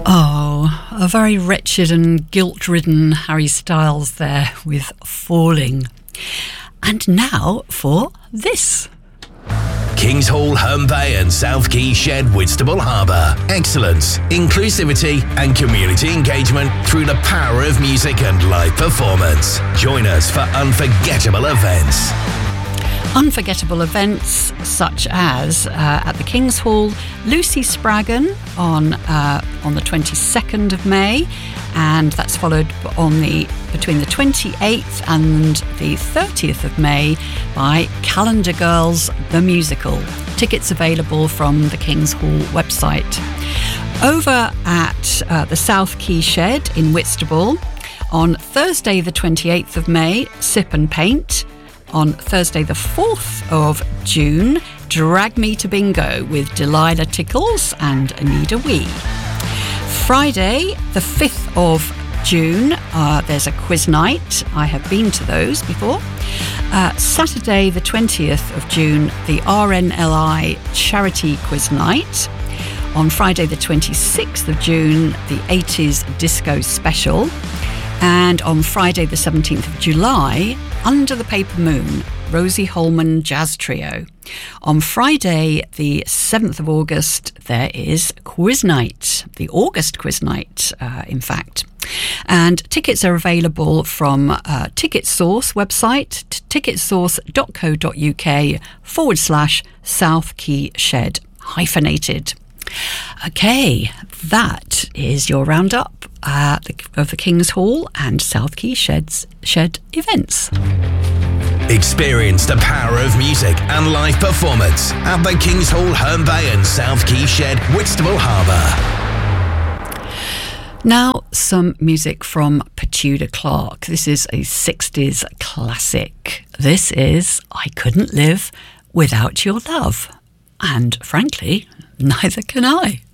Oh, a very wretched and guilt-ridden Harry Styles there with Falling. And now for this. Kings Hall, Herne Bay and South Quay Shed, Whitstable Harbour. Excellence, inclusivity and community engagement through the power of music and live performance. Join us for unforgettable events. Unforgettable events such as at the King's Hall, Lucy Spraggan on the 22nd of May, and that's followed between the 28th and the 30th of May by Calendar Girls the Musical. Tickets available from the King's Hall website. Over at the South Quay Shed in Whitstable, on Thursday the 28th of May, Sip and Paint. On Thursday the 4th of June, Drag Me to Bingo with Delilah Tickles and Anita Wee. Friday the 5th of June, there's a quiz night. I have been to those before. Saturday the 20th of June, the RNLI Charity Quiz Night. On Friday the 26th of June, the 80s Disco Special. And on Friday the 17th of July, Under the Paper Moon, Rosie Holman Jazz Trio. On Friday the 7th of August, there is Quiz Night, the August Quiz Night, in fact. And tickets are available from Ticket Source website, ticketsource.co.uk/South Quay Shed, hyphenated. Okay, that is your roundup of the King's Hall and South Quay Shed events. Experience the power of music and live performance at the King's Hall, Herne Bay and South Quay Shed, Whitstable Harbour. Now, some music from Petuda Clark. This is a 60s classic. This is I Couldn't Live Without Your Love. And frankly, neither can I.